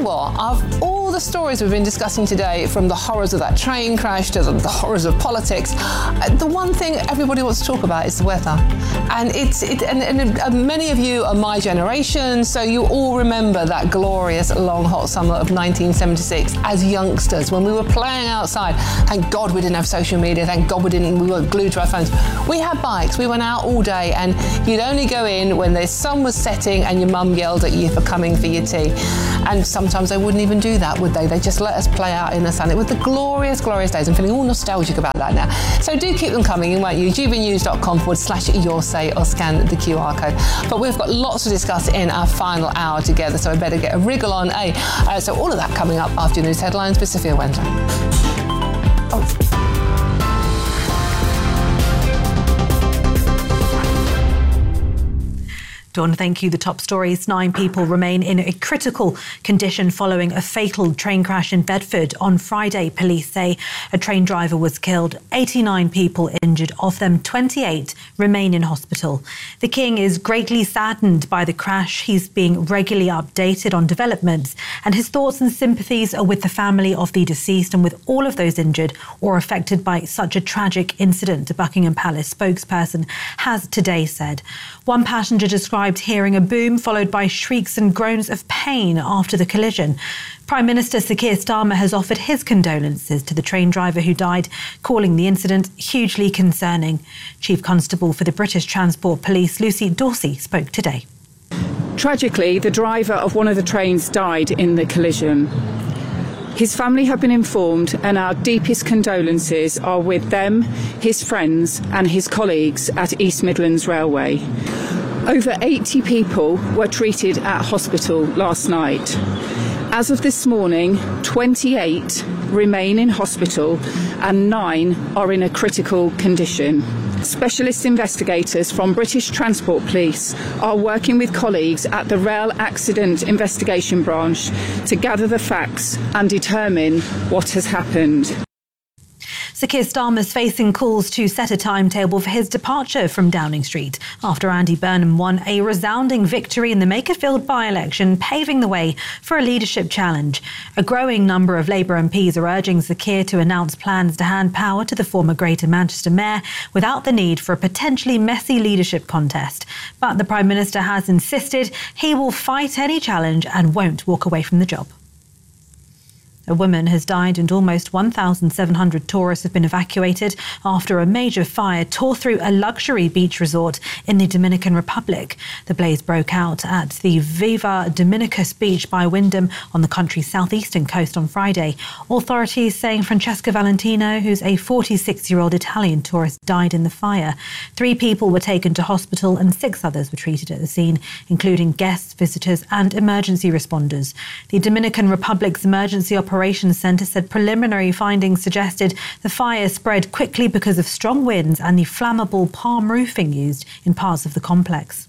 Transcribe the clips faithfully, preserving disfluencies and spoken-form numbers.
what? Of all the stories we've been discussing today, from the horrors of that train crash to the, the horrors of politics, the one thing everybody wants to talk about is the weather. And it's it, and, and many of you are my generation, so you all remember that glorious long hot summer of nineteen seventy-six as youngsters when we were playing outside. Thank God we didn't have social media. Thank God we didn't. We were glued to our phones. We had bikes. We went out all day, and you'd only go in when the sun was setting and your mum yelled at you for coming for your tea. And sometimes they wouldn't even do that, would they? They just let us play out in the sun. It was the glorious, glorious days. I'm feeling all nostalgic about that now. So do keep them coming, won't you? g b news dot com forward slash your say or scan the Q R code. But we've got lots to discuss in our final hour together, so I better get a wriggle on. Eh? Uh, so all of that coming up after news headlines with Sophia Wendler. Oh. Dawn, thank you. The top stories. Nine people remain in a critical condition following a fatal train crash in Bedford on Friday. Police say a train driver was killed. eighty-nine people injured. Of them, twenty-eight remain in hospital. The King is greatly saddened by the crash. He's being regularly updated on developments, and his thoughts and sympathies are with the family of the deceased and with all of those injured or affected by such a tragic incident, the Buckingham Palace spokesperson has today said. One passenger described hearing a boom followed by shrieks and groans of pain after the collision. Prime Minister Sir Keir Starmer has offered his condolences to the train driver who died, calling the incident hugely concerning. Chief Constable for the British Transport Police, Lucy Dorsey, spoke today. Tragically, the driver of one of the trains died in the collision. His family have been informed, and our deepest condolences are with them, his friends and his colleagues at East Midlands Railway. Over eighty people were treated at hospital last night. As of this morning, twenty-eight remain in hospital and nine are in a critical condition. Specialist investigators from British Transport Police are working with colleagues at the Rail Accident Investigation Branch to gather the facts and determine what has happened. Sir Keir Starmer's facing calls to set a timetable for his departure from Downing Street after Andy Burnham won a resounding victory in the Makerfield by-election, paving the way for a leadership challenge. A growing number of Labour M Ps are urging Sir Keir to announce plans to hand power to the former Greater Manchester Mayor without the need for a potentially messy leadership contest. But the Prime Minister has insisted he will fight any challenge and won't walk away from the job. A woman has died and almost one thousand seven hundred tourists have been evacuated after a major fire tore through a luxury beach resort in the Dominican Republic. The blaze broke out at the Viva Dominicus beach by Wyndham on the country's southeastern coast on Friday. Authorities saying Francesca Valentino, who's a forty-six-year-old Italian tourist, died in the fire. Three people were taken to hospital and six others were treated at the scene, including guests, visitors and emergency responders. The Dominican Republic's emergency operations Operations Centre said preliminary findings suggested the fire spread quickly because of strong winds and the flammable palm roofing used in parts of the complex.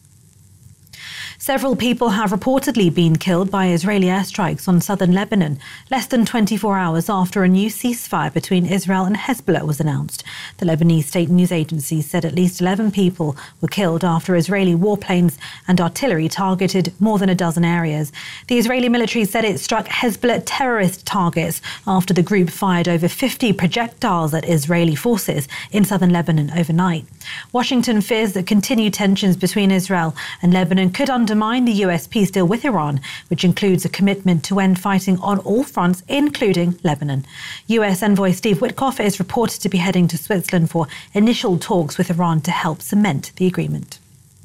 Several people have reportedly been killed by Israeli airstrikes on southern Lebanon, less than twenty-four hours after a new ceasefire between Israel and Hezbollah was announced. The Lebanese state news agency said at least eleven people were killed after Israeli warplanes and artillery targeted more than a dozen areas. The Israeli military said it struck Hezbollah terrorist targets after the group fired over fifty projectiles at Israeli forces in southern Lebanon overnight. Washington fears that continued tensions between Israel and Lebanon could undermine the U S peace deal with Iran, which includes a commitment to end fighting on all fronts, including Lebanon. U S envoy Steve Witkoff is reported to be heading to Switzerland for initial talks with Iran to help cement the agreement.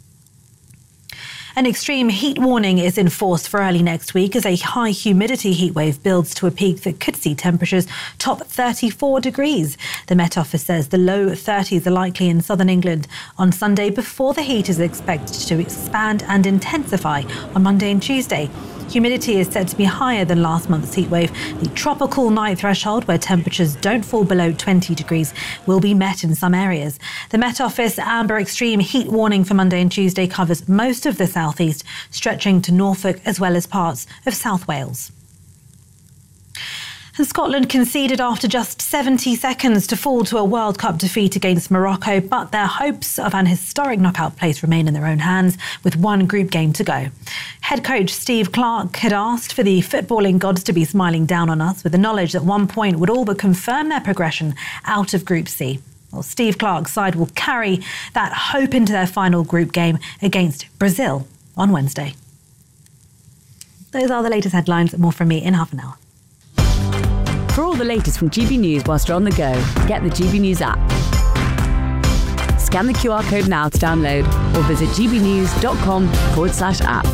An extreme heat warning is in force for early next week as a high humidity heatwave builds to a peak that could see temperatures top thirty-four degrees. The Met Office says the low thirties are likely in southern England on Sunday before the heat is expected to expand and intensify on Monday and Tuesday. Humidity is said to be higher than last month's heatwave. The tropical night threshold, where temperatures don't fall below twenty degrees, will be met in some areas. The Met Office amber extreme heat warning for Monday and Tuesday covers most of the southeast, stretching to Norfolk as well as parts of South Wales. And Scotland conceded after just seventy seconds to fall to a World Cup defeat against Morocco, but their hopes of an historic knockout place remain in their own hands with one group game to go. Head coach Steve Clarke had asked for the footballing gods to be smiling down on us with the knowledge that one point would all but confirm their progression out of Group C. Well, Steve Clarke's side will carry that hope into their final group game against Brazil on Wednesday. Those are the latest headlines. More from me in half an hour. For all the latest from G B News whilst you're on the go, get the G B News app. Scan the Q R code now to download or visit gbnews.com forward slash app.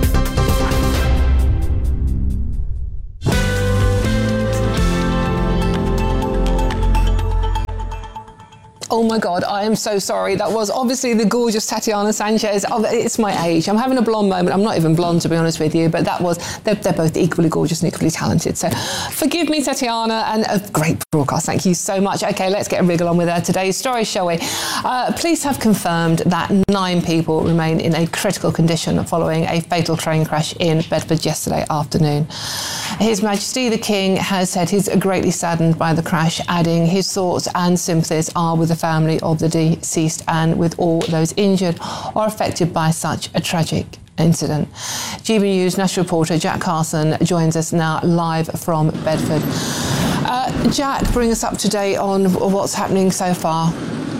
Oh my God, I am so sorry. That was obviously the gorgeous Tatiana Sanchez. Oh, it's my age. I'm having a blonde moment. I'm not even blonde, to be honest with you, but that was, they're, they're both equally gorgeous and equally talented. So forgive me, Tatiana, and a great broadcast. Thank you so much. Okay, let's get a wriggle on with uh, today's story, shall we? Uh, police have confirmed that nine people remain in a critical condition following a fatal train crash in Bedford yesterday afternoon. His Majesty the King has said he's greatly saddened by the crash, adding his thoughts and sympathies are with the family of the deceased and with all those injured or affected by such a tragic incident. G B News national reporter Jack Carson joins us now live from Bedford. Uh, Jack, bring us up to date on what's happening so far.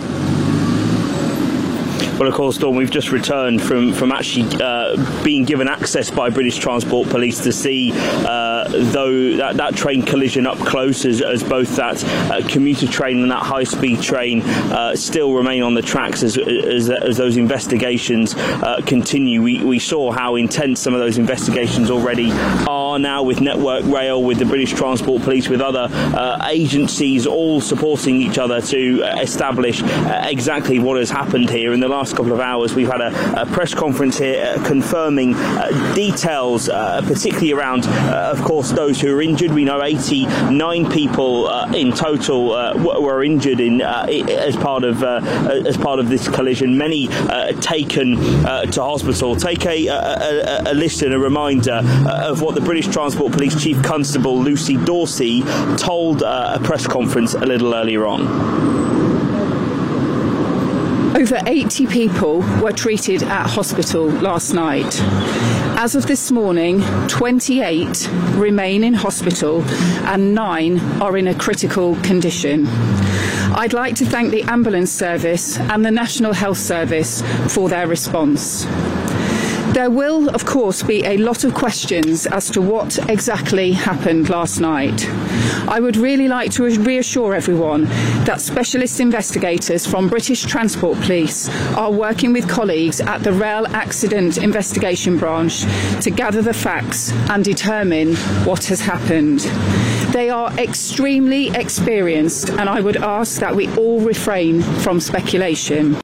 Well, of course, Dawn, we've just returned from, from actually uh, being given access by British Transport Police to see uh, though that, that train collision up close as, as both that uh, commuter train and that high-speed train uh, still remain on the tracks as, as, as those investigations uh, continue. We, we saw how intense some of those investigations already are now with Network Rail, with the British Transport Police, with other uh, agencies all supporting each other to establish uh, exactly what has happened here. In the last couple of hours, we've had a, a press conference here uh, confirming uh, details, uh, particularly around, uh, of course, those who are injured. We know eighty-nine people uh, in total uh, were injured in uh, as part of uh, as part of this collision. Many uh, taken uh, to hospital. Take a, a, a listen, a reminder uh, of what the British Transport Police Chief Constable Lucy Dorsey told uh, a press conference a little earlier on. Over eighty people were treated at hospital last night. As of this morning, twenty-eight remain in hospital and nine are in a critical condition. I'd like to thank the ambulance service and the National Health Service for their response. There will, of course, be a lot of questions as to what exactly happened last night. I would really like to reassure everyone that specialist investigators from British Transport Police are working with colleagues at the Rail Accident Investigation Branch to gather the facts and determine what has happened. They are extremely experienced, and I would ask that we all refrain from speculation.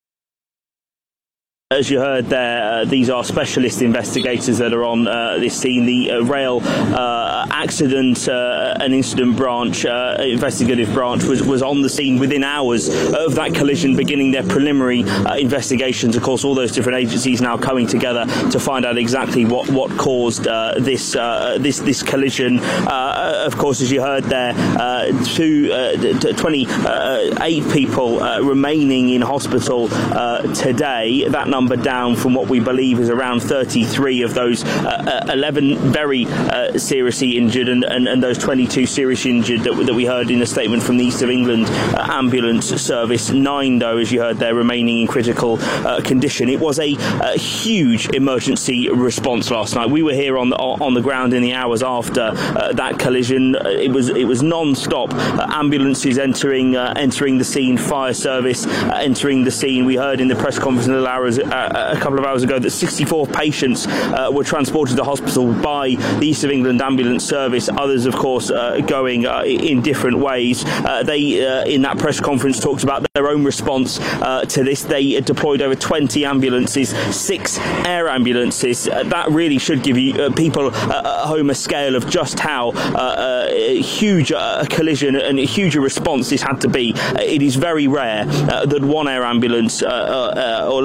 As you heard there, uh, these are specialist investigators that are on uh, this scene. The uh, Rail uh, Accident uh, and Incident Branch, uh, investigative branch, was, was on the scene within hours of that collision, beginning their preliminary uh, investigations. Of course, all those different agencies now coming together to find out exactly what what caused uh, this uh, this this collision. Uh, of course, as you heard there, uh, two, uh, twenty-eight people uh, remaining in hospital uh, today. That number down from what we believe is around thirty-three of those, uh, eleven very uh, seriously injured and, and, and those twenty-two seriously injured that, that we heard in a statement from the East of England uh, ambulance service. Nine, though, as you heard there, remaining in critical uh, condition. It was a, a huge emergency response last night. We were here on the, on the ground in the hours after uh, that collision. It was it was non-stop. Uh, ambulances entering uh, entering the scene, fire service uh, entering the scene. We heard in the press conference a little hours Uh, a couple of hours ago that sixty-four patients uh, were transported to hospital by the East of England Ambulance Service. Others, of course, uh, going uh, in different ways. Uh, they, uh, in that press conference, talked about their own response uh, to this. They deployed over twenty ambulances, six air ambulances. Uh, that really should give you uh, people uh, at home a scale of just how uh, uh, huge a collision and a huge a response this had to be. Uh, it is very rare uh, that one air ambulance, uh, uh, or let alone two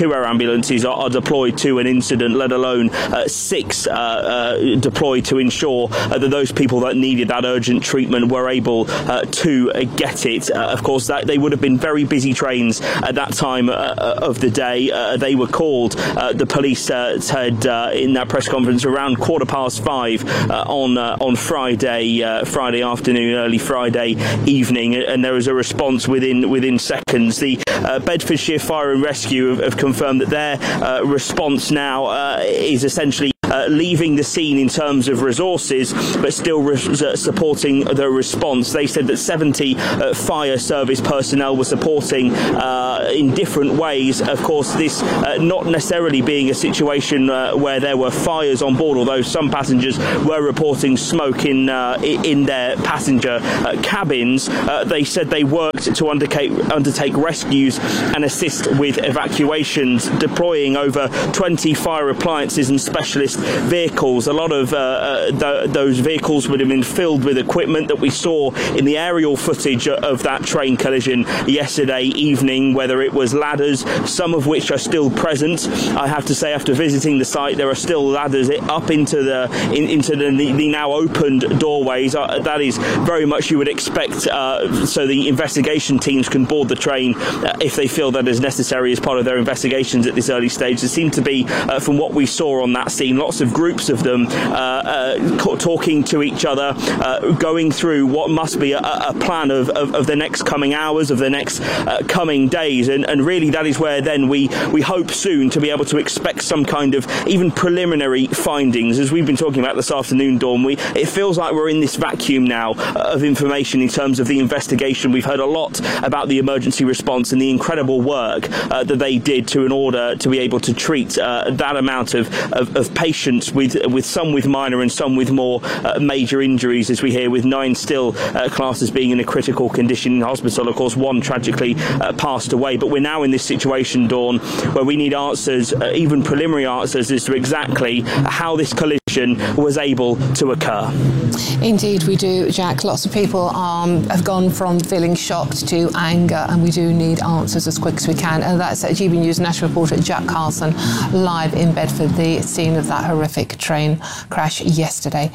two air ambulances are, are deployed to an incident, let alone uh, six uh, uh, deployed to ensure uh, that those people that needed that urgent treatment were able uh, to uh, get it. Uh, of course, that they would have been very busy trains at that time uh, of the day. Uh, they were called, uh, the police uh, said uh, in that press conference, around quarter past five uh, on uh, on Friday uh, Friday afternoon, early Friday evening, and there was a response within within seconds. The uh, Bedfordshire Fire and Rescue have, have confirmed that their uh, response now uh, is essentially Uh, leaving the scene in terms of resources, but still re- supporting the response. They said that seventy uh, fire service personnel were supporting uh, in different ways. Of course, this uh, not necessarily being a situation uh, where there were fires on board, although some passengers were reporting smoke in uh, in their passenger uh, cabins. Uh, they said they worked to undertake, undertake rescues and assist with evacuations, deploying over twenty fire appliances and specialist vehicles. A lot of uh, uh, th- those vehicles would have been filled with equipment that we saw in the aerial footage of that train collision yesterday evening, whether it was ladders, some of which are still present. I have to say, after visiting the site, there are still ladders up into the in, into the, the now opened doorways. Uh, that is very much you would expect, uh, so the investigation teams can board the train uh, if they feel that is necessary as part of their investigations at this early stage. There seemed to be, uh, from what we saw on that scene, lots of groups of them uh, uh, talking to each other, uh, going through what must be a, a plan of, of, of the next coming hours, of the next uh, coming days, and, and really that is where then we, we hope soon to be able to expect some kind of even preliminary findings. As we've been talking about this afternoon, Dawn, we, it feels like we're in this vacuum now of information in terms of the investigation. We've heard a lot about the emergency response and the incredible work uh, that they did to in order to be able to treat uh, that amount of, of, of patients, with with some with minor and some with more uh, major injuries, as we hear, with nine still uh, classed as being in a critical condition in hospital. Of course, one tragically uh, passed away. But we're now in this situation, Dawn, where we need answers, uh, even preliminary answers, as to exactly how this collision was able to occur. Indeed, we do, Jack. Lots of people um, have gone from feeling shocked to anger, and we do need answers as quick as we can. And that's G B News national reporter Jack Carlson, live in Bedford, the scene of that horrific train crash yesterday.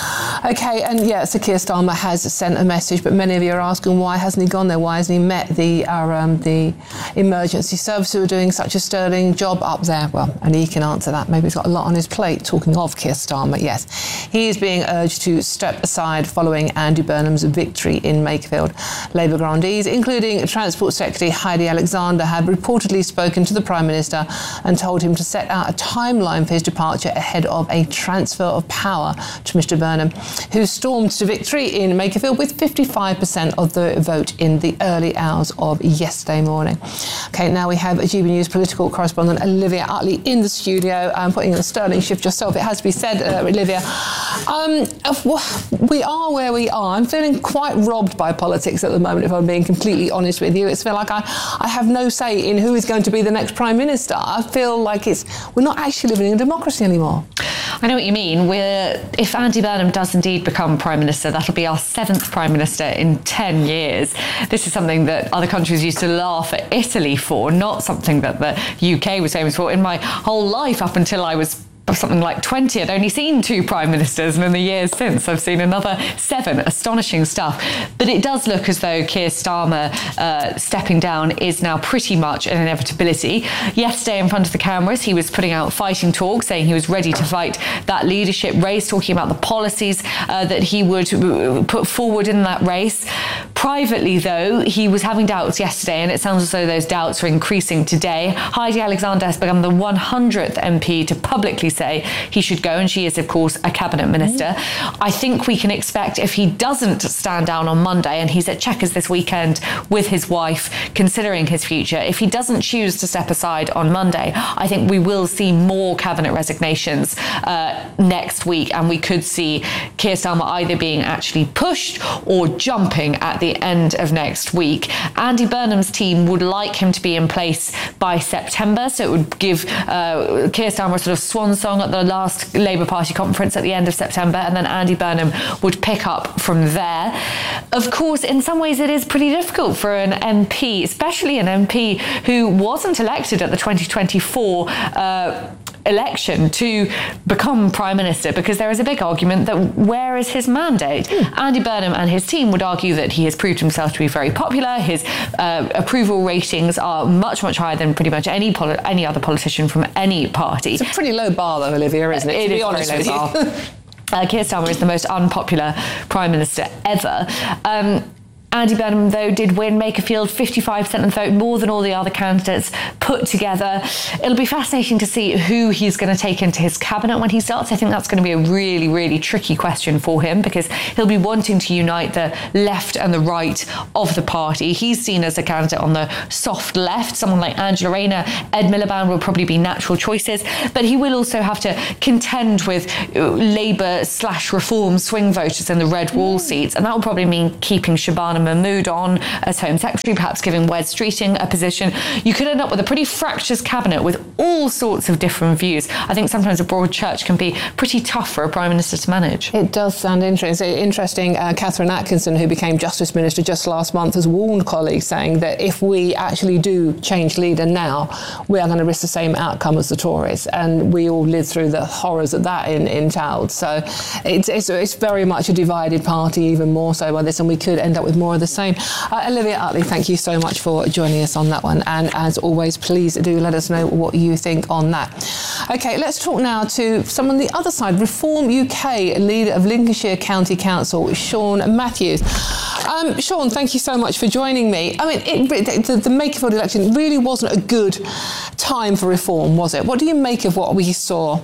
OK, and yeah, Sir Keir Starmer has sent a message, but many of you are asking, why hasn't he gone there? Why hasn't he met the our, um, the emergency service who are doing such a sterling job up there? Well, and he can answer that. Maybe he's got a lot on his plate. Talking of Keir Starmer, yes, he is being urged to step aside following Andy Burnham's victory in Makerfield. Labour grandees, including Transport Secretary Heidi Alexander, have reportedly spoken to the Prime Minister and told him to set out a timeline for his departure ahead of a transfer of power to Mr Burnham, who stormed to victory in Makerfield with fifty-five percent of the vote in the early hours of yesterday morning. OK, now we have G B News political correspondent Olivia Utley in the studio, um, putting in a sterling shift yourself, it has to be said, uh, Olivia. Um, we are where we are. I'm feeling quite robbed by politics at the moment, if I'm being completely honest with you. It's feel like I, I have no say in who is going to be the next Prime Minister. I feel like it's we're not actually living in a democracy anymore. I know what you mean. We're, if Andy Burnham does indeed become Prime Minister, that'll be our seventh Prime Minister in ten years. This is something that other countries used to laugh at Italy for, not something that the U K was famous for. In my whole life, up until I was something like twenty, I'd only seen two prime ministers, and in the years since I've seen another seven. Astonishing stuff. But it does look as though Keir Starmer uh, stepping down is now pretty much an inevitability. Yesterday in front of the cameras he was putting out fighting talk, saying he was ready to fight that leadership race, talking about the policies uh, that he would put forward in that race. Privately though, he was having doubts yesterday, and it sounds as though those doubts are increasing today. Heidi Alexander has become the one hundredth M P to publicly say he should go, and she is of course a cabinet minister. Mm. I think we can expect, if he doesn't stand down on Monday, and he's at Chequers this weekend with his wife considering his future, if he doesn't choose to step aside on Monday, I think we will see more cabinet resignations uh, next week, and we could see Keir Starmer either being actually pushed or jumping at the the end of next week. Andy Burnham's team would like him to be in place by September, so it would give uh, Keir Starmer a sort of swan song at the last Labour Party conference at the end of September, and then Andy Burnham would pick up from there. Of course, in some ways it is pretty difficult for an M P, especially an M P who wasn't elected at the twenty twenty-four uh, election, to become Prime Minister, because there is a big argument that where is his mandate? Mm. Andy Burnham and his team would argue that he has proved himself to be very popular. His uh, approval ratings are much, much higher than pretty much any poli- any other politician from any party. It's a pretty low bar, though, Olivia, isn't it? It to be is honest with you. Uh, Keir Starmer is the most unpopular Prime Minister ever. Um, Andy Burnham, though, did win Makerfield fifty-five percent of the vote, more than all the other candidates put together. It'll be fascinating to see who he's going to take into his cabinet when he starts. I think that's going to be a really, really tricky question for him, because he'll be wanting to unite the left and the right of the party. He's seen as a candidate on the soft left. Someone like Angela Rayner, Ed Miliband will probably be natural choices, but he will also have to contend with Labour slash Reform swing voters in the red wall seats, and that will probably mean keeping Shabana Mahmood on as Home Secretary, perhaps giving Wes Streeting a position. You could end up with a pretty fractious cabinet with all sorts of different views. I think sometimes a broad church can be pretty tough for a Prime Minister to manage. It does sound interesting. Interesting. Uh, Catherine Atkinson, who became Justice Minister just last month, has warned colleagues, saying that if we actually do change leader now, we are going to risk the same outcome as the Tories. And we all lived through the horrors of that in, in Childs. So it's, it's, it's very much a divided party, even more so by this, and we could end up with more of the same. Uh, Olivia Utley, thank you so much for joining us on that one. And as always, please do let us know what you think on that. OK, let's talk now to someone on the other side. Reform U K leader of Lincolnshire County Council, Sean Matthews. Um, Sean, thank you so much for joining me. I mean, it, the, the Makerfield election really wasn't a good time for reform, was it? What do you make of what we saw?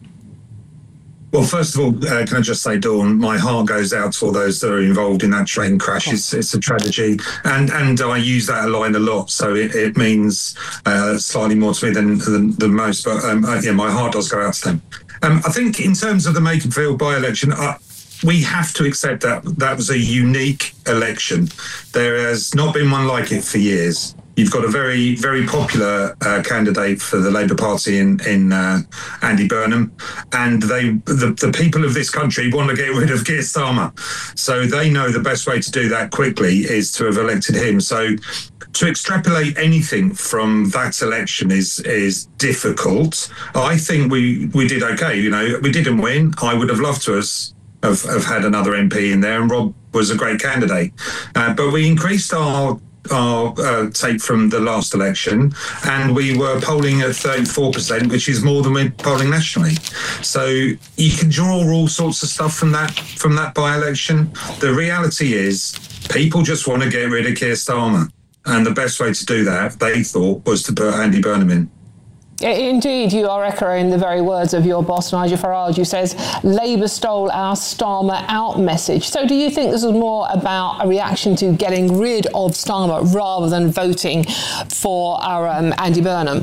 Well, first of all, uh, can I just say, Dawn, my heart goes out to all those that are involved in that train crash. It's, it's a tragedy. And and I use that line a lot, so it, it means uh, slightly more to me than than, than most. But um, uh, yeah, my heart does go out to them. Um, I think in terms of the Makerfield by-election, uh, we have to accept that that was a unique election. There has not been one like it for years. You've got a very, very popular uh, candidate for the Labour Party in in uh, Andy Burnham, and they, the, the people of this country want to get rid of Keir Starmer. So they know the best way to do that quickly is to have elected him. So to extrapolate anything from that election is is difficult. I think we, we did okay. You know, we didn't win. I would have loved to have, have, have had another M P in there, and Rob was a great candidate. Uh, but we increased our our uh, take from the last election, and we were polling at thirty-four percent, which is more than we're polling nationally. So you can draw all sorts of stuff from that from that by-election. The reality is people just want to get rid of Keir Starmer, and the best way to do that, they thought, was to put Andy Burnham in. Indeed, you are echoing the very words of your boss, Nigel Farage, who says Labour stole our Starmer out message. So do you think this was more about a reaction to getting rid of Starmer rather than voting for our um, Andy Burnham?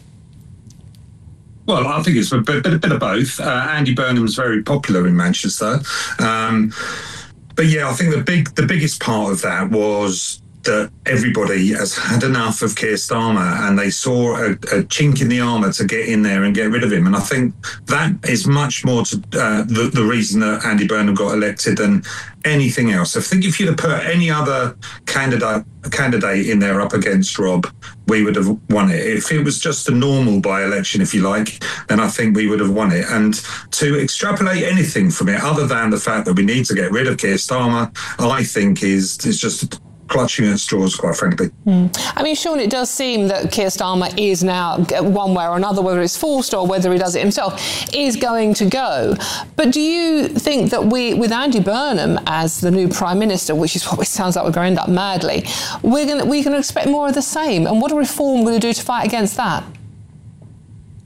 Well, I think it's a bit, bit, a bit of both. Uh, Andy Burnham's very popular in Manchester. Um, but yeah, I think the big, the biggest part of that was that everybody has had enough of Keir Starmer, and they saw a, a chink in the armour to get in there and get rid of him. And I think that is much more to uh, the, the reason that Andy Burnham got elected than anything else. I think if you'd have put any other candidate candidate in there up against Rob, we would have won it. If it was just a normal by-election, if you like, then I think we would have won it. And to extrapolate anything from it other than the fact that we need to get rid of Keir Starmer, I think is is just clutching at straws, quite frankly. Mm. I mean, Sean, it does seem that Keir Starmer is now, one way or another, whether it's forced or whether he does it himself, is going to go. But do you think that we, with Andy Burnham as the new Prime Minister, which is what it sounds like we're going to end up madly, we're going to, we're going to expect more of the same? And what are Reform going to do to fight against that?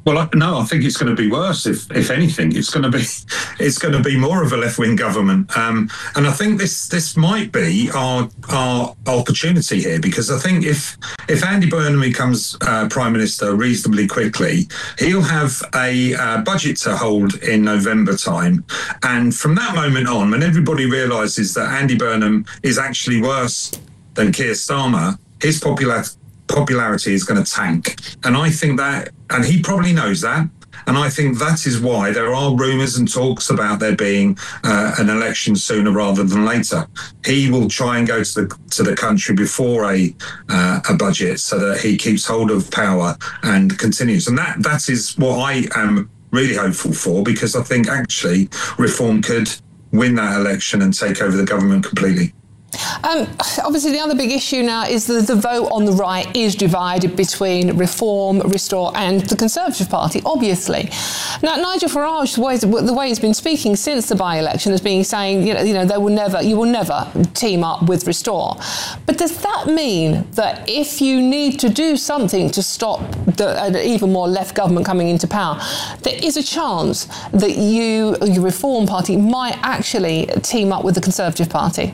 Well, I, no, I think it's going to be worse. If, if anything, it's going to be, it's going to be more of a left-wing government. Um, and I think this, this might be our, our opportunity here, because I think if, if Andy Burnham becomes uh, Prime Minister reasonably quickly, he'll have a uh, budget to hold in November time. And from that moment on, when everybody realises that Andy Burnham is actually worse than Keir Starmer, his popularity popularity is going to tank. And I think that, and he probably knows that, and I think that is why there are rumours and talks about there being uh, an election sooner rather than later. He will try and go to the to the country before a uh, a budget, so that he keeps hold of power and continues. And that that is what I am really hopeful for, because I think actually Reform could win that election and take over the government completely. Um, obviously, the other big issue now is that the vote on the right is divided between Reform, Restore and the Conservative Party, obviously. Now, Nigel Farage, the way, the way he's been speaking since the by-election, has been saying, you know, you know, they will never, you will never team up with Restore. But does that mean that if you need to do something to stop the, an even more left government coming into power, there is a chance that you, your Reform Party, might actually team up with the Conservative Party?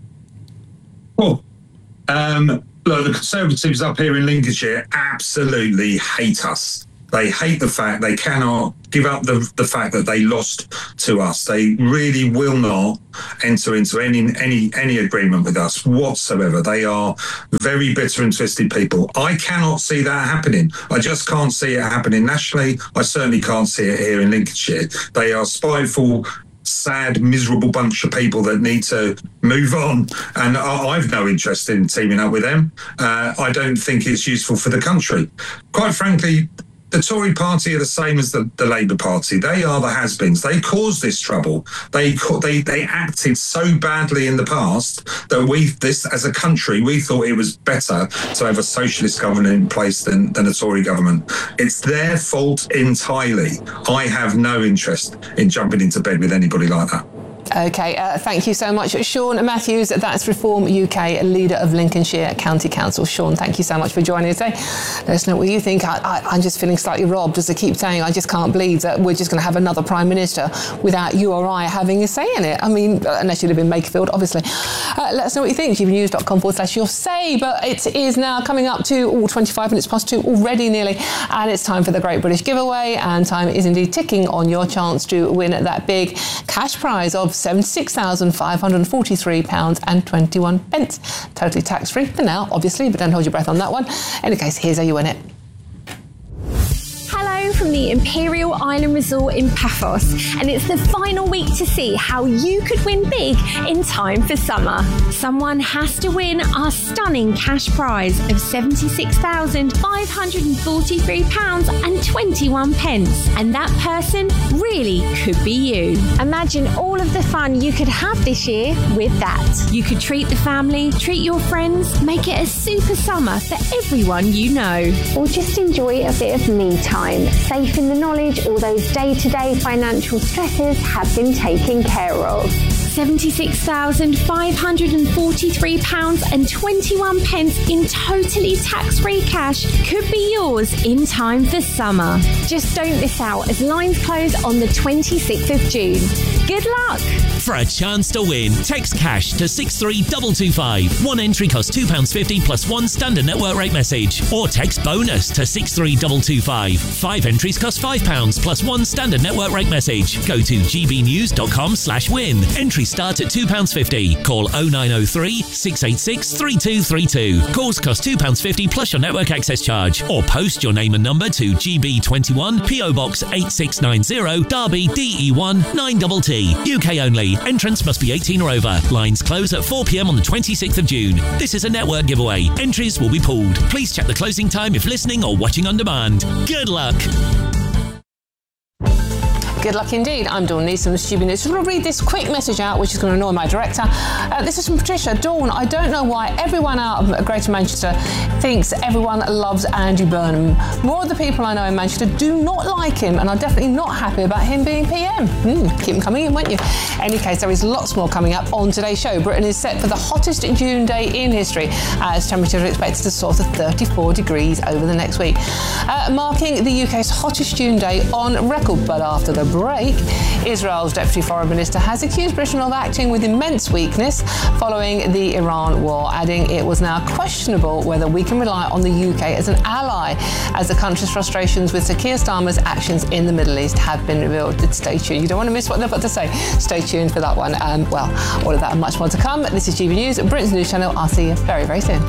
Well, um, look, the Conservatives up here in Lincolnshire absolutely hate us. They hate the fact they cannot give up the, the fact that they lost to us. They really will not enter into any any any agreement with us whatsoever. They are very bitter and twisted people. I cannot see that happening. I just can't see it happening nationally. I certainly can't see it here in Lincolnshire. They are spiteful, sad, miserable bunch of people that need to move on, and I, I've no interest in teaming up with them. Uh, I don't think it's useful for the country. Quite frankly, the Tory party are the same as the, the Labour Party. They are the has-beens. They caused this trouble. They they they acted so badly in the past that we, this as a country, we thought it was better to have a socialist government in place than, than a Tory government. It's their fault entirely. I have no interest in jumping into bed with anybody like that. OK, uh, thank you so much. Sean Matthews, that's Reform U K, leader of Lincolnshire County Council. Sean, thank you so much for joining us today. Let us know what you think. I, I, I'm just feeling slightly robbed, as I keep saying. I just can't believe that we're just going to have another Prime Minister without you or I having a say in it. I mean, unless you live in Makerfield, obviously. Uh, let us know what you think. gbnews.com forward slash your say. But it is now coming up to all twenty-five minutes past two already nearly. And it's time for the Great British Giveaway. And time is indeed ticking on your chance to win that big cash prize of seventy-six thousand five hundred forty-three pounds and twenty-one pence. Totally tax-free for now, obviously, but don't hold your breath on that one. In any case, here's how you win it. Hello from the Imperial Island Resort in Paphos, and it's the final week to see how you could win big in time for summer. Someone has to win our stunning cash prize of seventy-six thousand five hundred forty-three pounds and twenty-one pence, and that person really could be you. Imagine all of the fun you could have this year with that. You could treat the family, treat your friends, make it a super summer for everyone you know. Or just enjoy a bit of me time, safe in the knowledge all those day-to-day financial stresses have been taken care of. seventy-six thousand five hundred forty-three pounds and twenty-one pence in totally tax-free cash could be yours in time for summer. Just don't miss out, as lines close on the twenty-sixth of June. Good luck! For a chance to win, text cash to six three two two five. One entry costs two pounds fifty plus one standard network rate message. Or text bonus to six three two two five. Five entries cost five pounds plus one standard network rate message. Go to gbnews.com slash win. Entries start at two pounds fifty. Call oh nine oh three, six eight six, three two three two. Calls cost two pounds fifty plus your network access charge. Or post your name and number to G B twenty-one, P O Box eight six nine zero, Derby, D E one nine T T. U K only. Entrance must be eighteen or over. Lines close at four p.m. on the twenty-sixth of June. This is a network giveaway. Entries will be pooled. Please check the closing time if listening or watching on demand. Good luck. Good luck indeed. I'm Dawn Neeson, G B News. I'm going to read this quick message out, which is going to annoy my director. Uh, this is from Patricia. Dawn, I don't know why everyone out of Greater Manchester thinks everyone loves Andy Burnham. More of the people I know in Manchester do not like him and are definitely not happy about him being P M. Mm, keep him coming in, won't you? In any case, there is lots more coming up on today's show. Britain is set for the hottest June day in history, as temperatures are expected to soar to thirty-four degrees over the next week, uh, marking the U K's hottest June day on record. But after the break, Israel's Deputy Foreign Minister has accused Britain of acting with immense weakness following the Iran war, adding it was now questionable whether we can rely on the U K as an ally, as the country's frustrations with Sir Keir Starmer's actions in the Middle East have been revealed. Stay tuned. You don't want to miss what they've got to say. Stay tuned for that one. Um, well, all of that and much more to come. This is G B News, Britain's news channel. I'll see you very, very soon.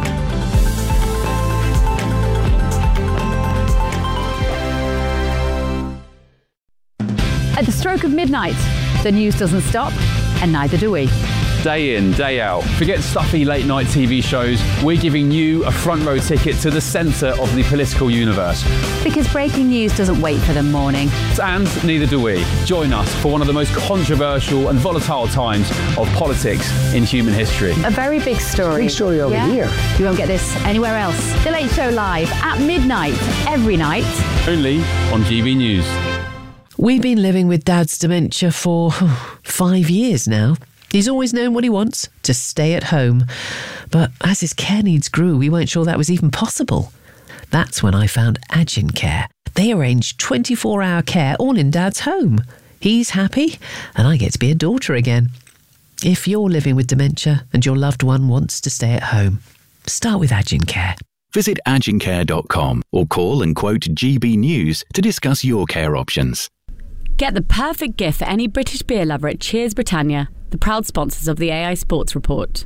At the stroke of midnight, the news doesn't stop, and neither do we. Day in, day out. Forget stuffy late night T V shows. We're giving you a front row ticket to the centre of the political universe. Because breaking news doesn't wait for the morning. And neither do we. Join us for one of the most controversial and volatile times of politics in human history. A very big story. Big story over yeah? here. You won't get this anywhere else. The Late Show live at midnight every night. Only on G B News. We've been living with Dad's dementia for five years now. He's always known what he wants, to stay at home. But as his care needs grew, we weren't sure that was even possible. That's when I found Agin Care. They arrange twenty-four hour care all in Dad's home. He's happy, and I get to be a daughter again. If you're living with dementia and your loved one wants to stay at home, start with Agin Care. Visit agin care dot com or call and quote G B News to discuss your care options. Get the perfect gift for any British beer lover at Cheers Britannia, the proud sponsors of the A I Sports Report.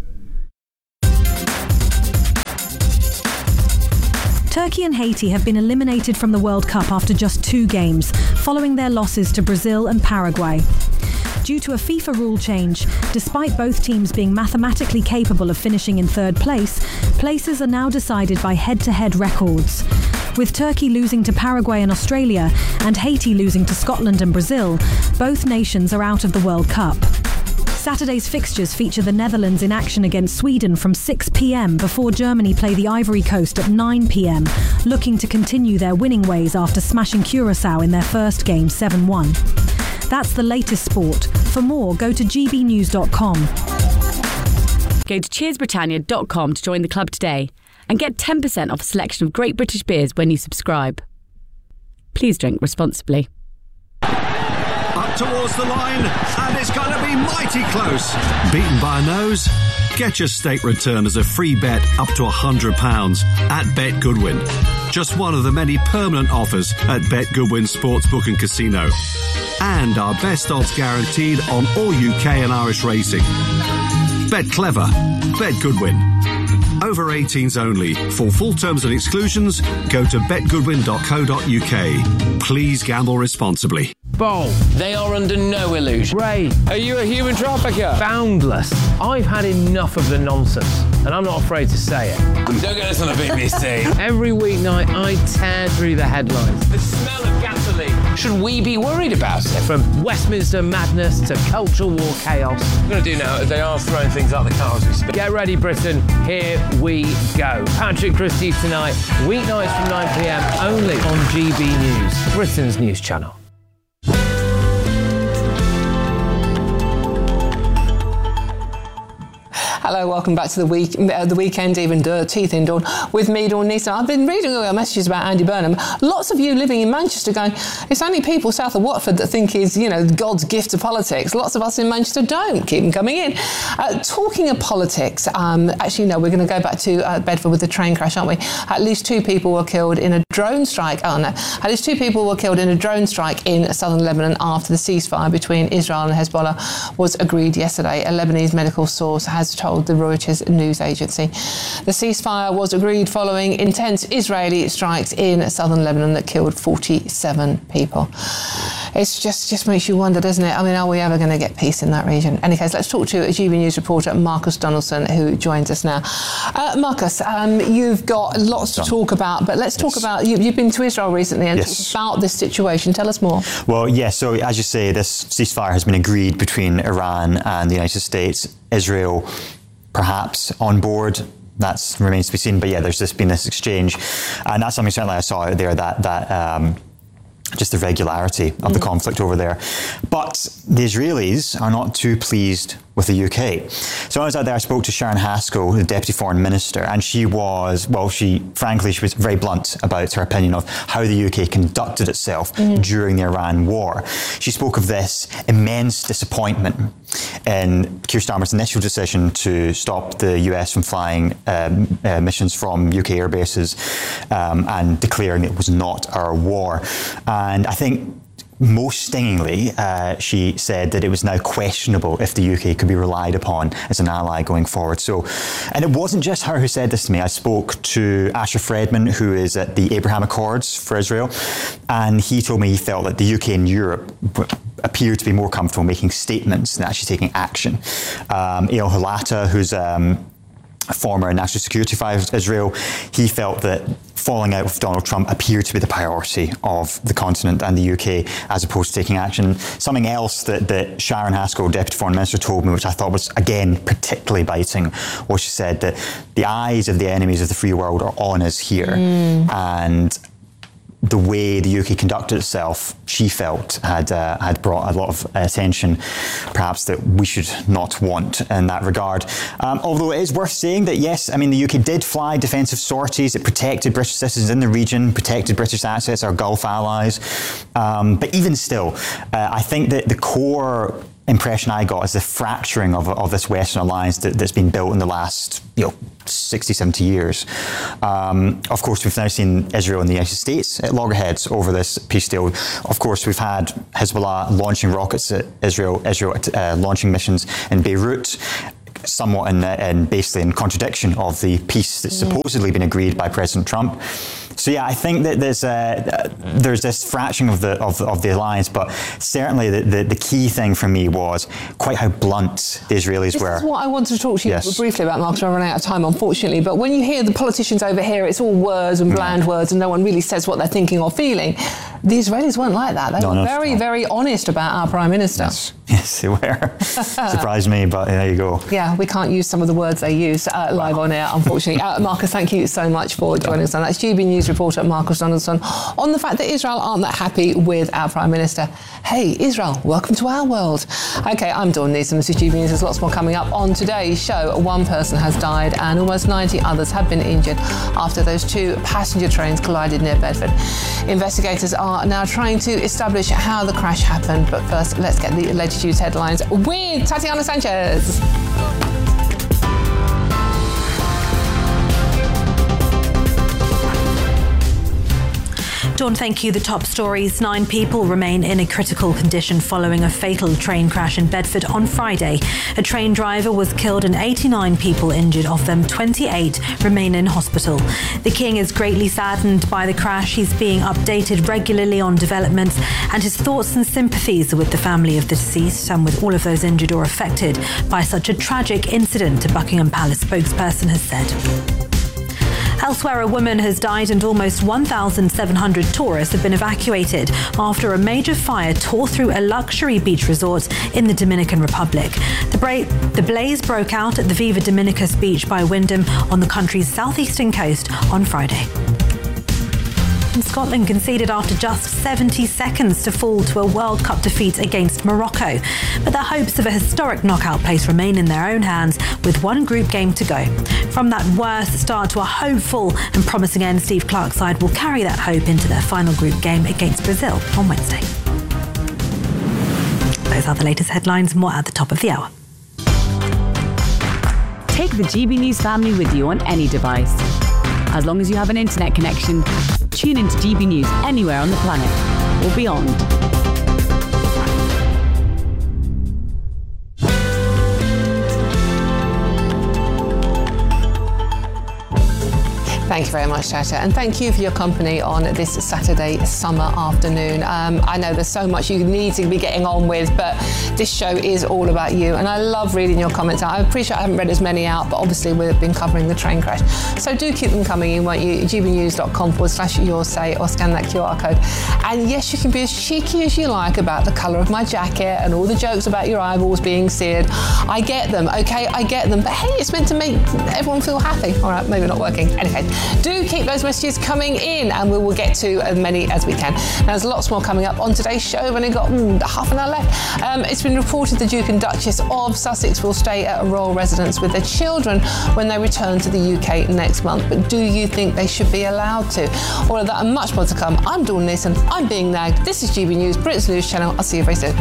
Turkey and Haiti have been eliminated from the World Cup after just two games, following their losses to Brazil and Paraguay. Due to a FIFA rule change, despite both teams being mathematically capable of finishing in third place, places are now decided by head-to-head records. With Turkey losing to Paraguay and Australia, and Haiti losing to Scotland and Brazil, both nations are out of the World Cup. Saturday's fixtures feature the Netherlands in action against Sweden from six p.m. before Germany play the Ivory Coast at nine p.m, looking to continue their winning ways after smashing Curaçao in their first game seven one. That's the latest sport. For more, go to g b news dot com. Go to cheers britannia dot com to join the club today and get ten percent off a selection of great British beers when you subscribe. Please drink responsibly. Up towards the line, and it's going to be mighty close. Beaten by a nose? Get your state return as a free bet up to one hundred pounds at Bet Goodwin. Just one of the many permanent offers at Bet Goodwin Sportsbook and Casino. And our best odds guaranteed on all U K and Irish racing. Bet clever. Bet Goodwin. Over eighteens only. For full terms and exclusions, go to bet goodwin dot co dot u k. Please gamble responsibly. Bowl. They are under no illusion. Ray, are you a human trafficker? Boundless. I've had enough of the nonsense, and I'm not afraid to say it. Don't get us on a big mistake. Every weeknight, I tear through the headlines. The smell of gasoline. Should we be worried about it? From Westminster madness to cultural war chaos. What we're going to do now is they are throwing things out the car as we speak. Get ready, Britain. Here we go. Patrick Christie's tonight, weeknights from nine p.m, only on G B News, Britain's news channel. Hello, welcome back to the week, uh, the weekend, even uh, teeth in Dawn, with me, Dawn Neeson. I've been reading all your messages about Andy Burnham. Lots of you living in Manchester going, it's only people south of Watford that think he's, you know, God's gift to politics. Lots of us in Manchester don't. Keep them coming in. Uh, talking of politics, um, actually, no, we're going to go back to uh, Bedford with the train crash, aren't we? At least two people were killed in a drone strike. Oh, no. At least two people were killed in a drone strike in southern Lebanon after the ceasefire between Israel and Hezbollah was agreed yesterday. A Lebanese medical source has told the Reuters news agency. The ceasefire was agreed following intense Israeli strikes in southern Lebanon that killed forty-seven people. It's just just makes you wonder, doesn't it? I mean, are we ever going to get peace in that region? In any case, let's talk to a G B News reporter, Marcus Donaldson, who joins us now. Uh, Marcus, um, you've got lots to talk about, but let's talk yes. about, you, you've been to Israel recently and yes. talked about this situation. Tell us more. Well, yes, yeah, so as you say, this ceasefire has been agreed between Iran and the United States. Israel perhaps on board. That remains to be seen. But yeah, there's just been this exchange. And that's something certainly I saw out there, that, that um, just the regularity of mm. the conflict over there. But the Israelis are not too pleased with the U K. So when I was out there, I spoke to Sharon Haskell, the Deputy Foreign Minister, and she was, well, she, frankly, she was very blunt about her opinion of how the U K conducted itself mm. during the Iran war. She spoke of this immense disappointment in Keir Starmer's initial decision to stop the U S from flying um, uh, missions from U K air bases um, and declaring it was not our war. And I think most stingingly, uh, she said that it was now questionable if the U K could be relied upon as an ally going forward. So, and it wasn't just her who said this to me. I spoke to Asher Fredman, who is at the Abraham Accords for Israel, and he told me he felt that the U K and Europe appeared to be more comfortable making statements than actually taking action. Um, Eyal Halata, who's um, a former national security advisor of Israel, he felt that falling out with Donald Trump appeared to be the priority of the continent and the U K as opposed to taking action. Something else that, that Sharon Haskell, Deputy Foreign Minister, told me, which I thought was, again, particularly biting, was she said that the eyes of the enemies of the free world are on us here. Mm. And the way the U K conducted itself, she felt, had uh, had brought a lot of attention, perhaps that we should not want in that regard. Um, although it is worth saying that, yes, I mean, the U K did fly defensive sorties. It protected British citizens in the region, protected British assets, our Gulf allies. Um, but even still, uh, I think that the core impression I got is the fracturing of, of this Western alliance that, that's been built in the last, you know, sixty, seventy years. Um, of course, we've now seen Israel and the United States at loggerheads over this peace deal. Of course, we've had Hezbollah launching rockets at Israel, Israel uh, launching missions in Beirut, somewhat in, in basically in contradiction of the peace that's mm. supposedly been agreed by President Trump. So yeah, I think that there's uh, there's this fracturing of the of, of the alliance, but certainly the, the, the key thing for me was quite how blunt the Israelis this were. This is what I wanted to talk to you yes. briefly about, Marcus. We're running out of time, unfortunately. But when you hear the politicians over here, it's all words and bland mm. words, and no one really says what they're thinking or feeling. The Israelis weren't like that. They no, were no, very, no. very honest about our Prime Minister. Yes, yes they were. Surprised me, but there you go. Yeah, we can't use some of the words they use uh, live on air, unfortunately. uh, Marcus, thank you so much for joining us. And that's G B News reporter Marcus Donaldson on the fact that Israel aren't that happy with our Prime Minister. Hey, Israel, welcome to our world. OK, I'm Dawn Neeson. This is G B News. There's lots more coming up on today's show. One person has died and almost ninety others have been injured after those two passenger trains collided near Bedford. Investigators are now trying to establish how the crash happened. But first, let's get the latest news headlines with Tatiana Sanchez. Dawn, thank you. The top stories. Nine people remain in a critical condition following a fatal train crash in Bedford on Friday. A train driver was killed and eighty-nine people injured. Of them, twenty-eight remain in hospital. The King is greatly saddened by the crash. He's being updated regularly on developments, and his thoughts and sympathies are with the family of the deceased and with all of those injured or affected by such a tragic incident, a Buckingham Palace spokesperson has said. Elsewhere, a woman has died and almost one thousand seven hundred tourists have been evacuated after a major fire tore through a luxury beach resort in the Dominican Republic. The, bra- the blaze broke out at the Viva Dominicus beach by Wyndham on the country's southeastern coast on Friday. And Scotland conceded after just seventy seconds to fall to a World Cup defeat against Morocco. But their hopes of a historic knockout place remain in their own hands with one group game to go. From that worst start to a hopeful and promising end, Steve Clarke's side will carry that hope into their final group game against Brazil on Wednesday. Those are the latest headlines, more at the top of the hour. Take the G B News family with you on any device. As long as you have an internet connection, tune into G B News anywhere on the planet or beyond. Thank you very much, Tata, and thank you for your company on this Saturday summer afternoon. Um, I know there's so much you need to be getting on with, but this show is all about you, and I love reading your comments out. I appreciate I haven't read as many out, but obviously we've been covering the train crash. So do keep them coming in, won't you? g b news dot com forward slash your say, or scan that Q R code. And yes, you can be as cheeky as you like about the colour of my jacket and all the jokes about your eyeballs being seared. I get them, okay? I get them. But hey, it's meant to make everyone feel happy. All right, maybe not working. Anyway, do keep those messages coming in, and we will get to as many as we can. Now, there's lots more coming up on today's show. We've only got mm, half an hour left. Um, it's been reported the Duke and Duchess of Sussex will stay at a royal residence with their children when they return to the U K next month. But do you think they should be allowed to? All of that and much more to come. I'm Dawn Neeson. I'm being nagged. This is G B News, Britain's news channel. I'll see you very soon.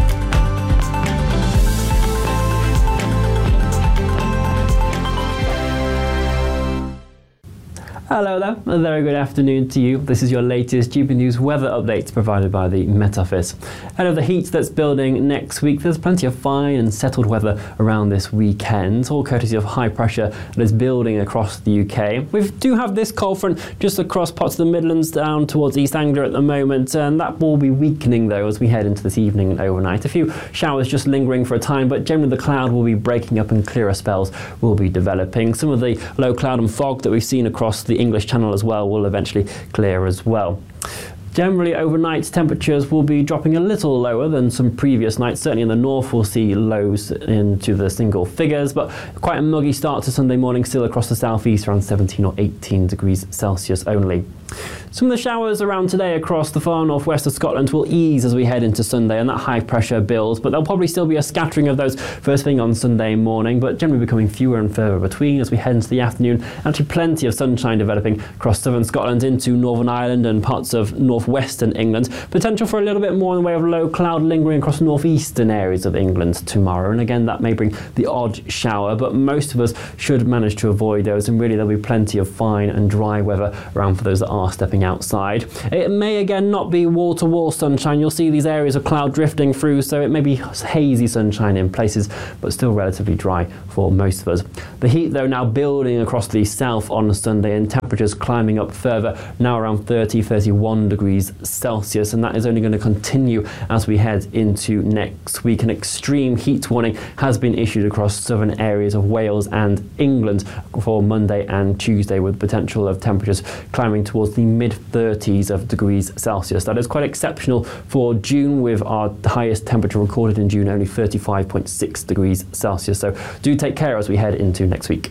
Hello there, a very good afternoon to you. This is your latest G B News weather update provided by the Met Office. Ahead of the heat that's building next week, there's plenty of fine and settled weather around this weekend, all courtesy of high pressure that is building across the U K. We do have this cold front just across parts of the Midlands down towards East Anglia at the moment, and that will be weakening though as we head into this evening and overnight. A few showers just lingering for a time, but generally the cloud will be breaking up and clearer spells will be developing. Some of the low cloud and fog that we've seen across the English Channel as well will eventually clear as well. Generally, overnight temperatures will be dropping a little lower than some previous nights. Certainly in the north, we'll see lows into the single figures, but quite a muggy start to Sunday morning still across the southeast, around seventeen or eighteen degrees Celsius only. Some of the showers around today across the far northwest of Scotland will ease as we head into Sunday, and that high pressure builds, but there'll probably still be a scattering of those first thing on Sunday morning, but generally becoming fewer and further between as we head into the afternoon. Actually plenty of sunshine developing across southern Scotland into Northern Ireland and parts of northwestern England. Potential for a little bit more in the way of low cloud lingering across northeastern areas of England tomorrow, and again that may bring the odd shower, but most of us should manage to avoid those, and really there'll be plenty of fine and dry weather around for those that are stepping outside. It may again not be wall-to-wall sunshine. You'll see these areas of cloud drifting through, so it may be hazy sunshine in places, but still relatively dry for most of us. The heat though now building across the south on Sunday, and temperatures climbing up further, now around thirty, thirty-one degrees Celsius, and that is only going to continue as we head into next week. An extreme heat warning has been issued across southern areas of Wales and England for Monday and Tuesday, with potential of temperatures climbing towards the mid thirties of degrees Celsius. That is quite exceptional for June, with our highest temperature recorded in June only thirty-five point six degrees Celsius. So do take care as we head into next week.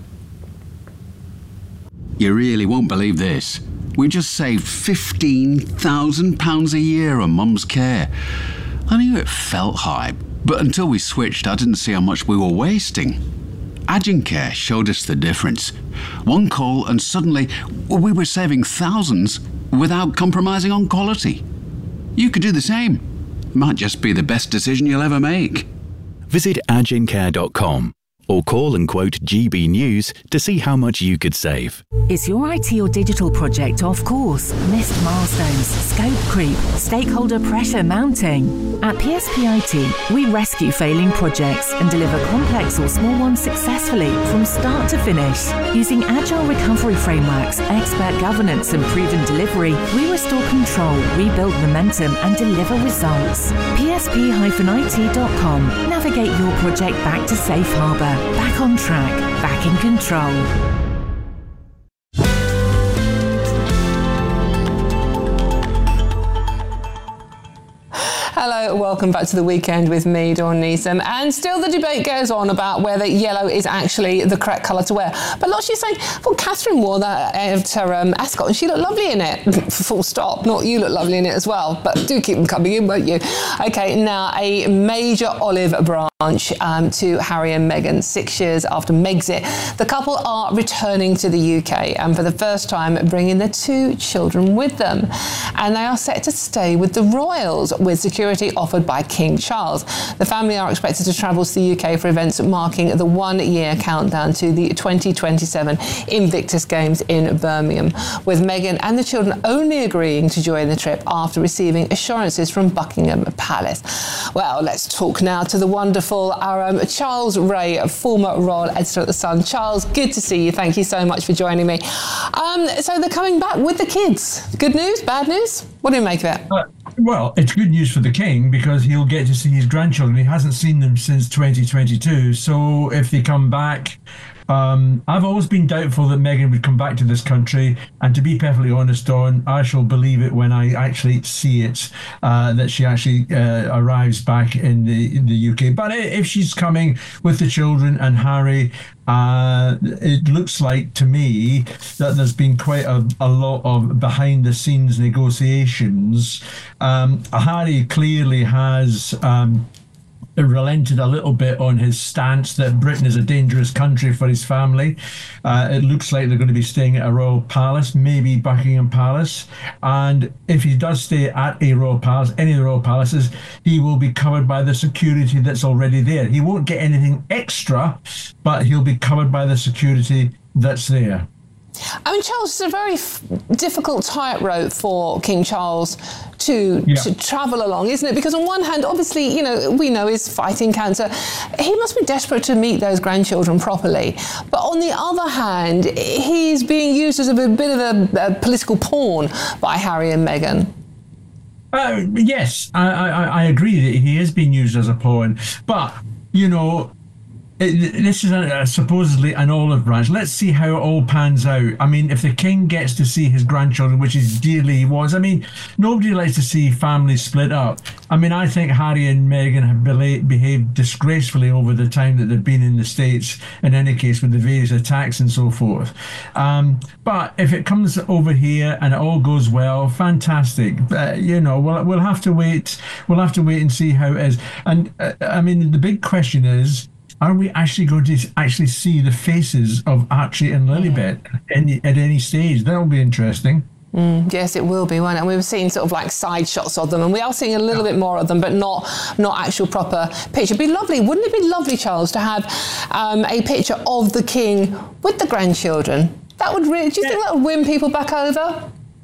You really won't believe this. We just saved fifteen thousand pounds a year on Mum's care. I knew it felt high, but until we switched, I didn't see how much we were wasting. Agencare showed us the difference. One call and suddenly we were saving thousands without compromising on quality. You could do the same. Might just be the best decision you'll ever make. Visit agencare dot com or call and quote G B News to see how much you could save. Is your I T or digital project off course? Missed milestones, scope creep, stakeholder pressure mounting? At P S P I T, we rescue failing projects and deliver complex or small ones successfully from start to finish. Using agile recovery frameworks, expert governance and proven delivery, we restore control, rebuild momentum and deliver results. P S P I T dot com. Navigate your project back to safe harbour. Back on track, back in control. Hello, welcome back to the weekend with me, Dawn Neeson. And still the debate goes on about whether yellow is actually the correct colour to wear. But lots of you saying, well, Catherine wore that at her um, ascot and she looked lovely in it. Full stop. Not you look lovely in it as well. But do keep them coming in, won't you? OK, now a major olive branch um, to Harry and Meghan, six years after Megxit. The couple are returning to the U K and for the first time bringing their two children with them. And they are set to stay with the royals, with security be offered by King Charles. The family are expected to travel to the U K for events marking the one-year countdown to the twenty twenty-seven Invictus Games in Birmingham, with Meghan and the children only agreeing to join the trip after receiving assurances from Buckingham Palace. Well, let's talk now to the wonderful our, um, Charles Ray, former royal editor at The Sun. Charles, good to see you. Thank you so much for joining me. Um, so they're coming back with the kids. Good news, bad news? What do you make of it? Uh, well, it's good news for the king because he'll get to see his grandchildren. He hasn't seen them since twenty twenty-two. So if they come back, Um, I've always been doubtful that Meghan would come back to this country, and to be perfectly honest, Dawn, I shall believe it when I actually see it, uh, that she actually uh, arrives back in the in the U K. But if she's coming with the children and Harry, uh, it looks like to me that there's been quite a, a lot of behind-the-scenes negotiations. Um, Harry clearly has Um, relented a little bit on his stance that Britain is a dangerous country for his family. Uh, it looks like they're going to be staying at a royal palace, maybe Buckingham Palace. And if he does stay at a royal palace, any of the royal palaces, he will be covered by the security that's already there. He won't get anything extra, but he'll be covered by the security that's there. I mean, Charles, it's a very f- difficult tightrope for King Charles to Yeah. to travel along, isn't it? Because on one hand, obviously, you know, we know he's fighting cancer. He must be desperate to meet those grandchildren properly. But on the other hand, he's being used as a bit of a, a political pawn by Harry and Meghan. Uh, yes, I, I, I agree that he is being used as a pawn. But, you know, It, this is a, a supposedly an olive branch. Let's see how it all pans out. I mean, if the king gets to see his grandchildren, which is dearly he wants. I mean, nobody likes to see families split up. I mean, I think Harry and Meghan have bela- behaved disgracefully over the time that they've been in the States, in any case, with the various attacks and so forth. Um, but if it comes over here and it all goes well, fantastic. Uh, you know, we'll, we'll have to wait. We'll have to wait and see how it is. And, uh, I mean, the big question is, are we actually going to actually see the faces of Archie and Lilibet at any, at any stage? That'll be interesting. Mm, yes, it will be, won't it? And we've seen sort of like side shots of them, and we are seeing a little bit more of them, but not not actual proper picture. It'd be lovely, wouldn't it be lovely, Charles, to have um, a picture of the king with the grandchildren? That would really, do you think that would win people back over?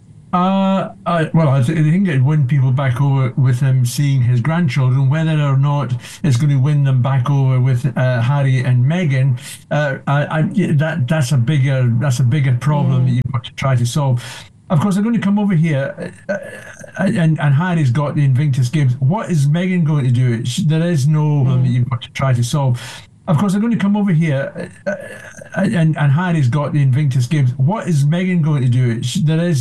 Uh, I, well, I think it'd win people back over with him seeing his grandchildren. Whether or not it's going to win them back over with uh, Harry and Meghan, uh, I, I, that that's a bigger that's a bigger problem mm. that you've got to try to solve. Of course, they're going to come over here, uh, and and Harry's got the Invictus Games. What is Meghan going to do? There is no problem mm. that you've got to try to solve. Of course, they're going to come over here, uh, and and Harry's got the Invictus Games. What is Meghan going to do? There is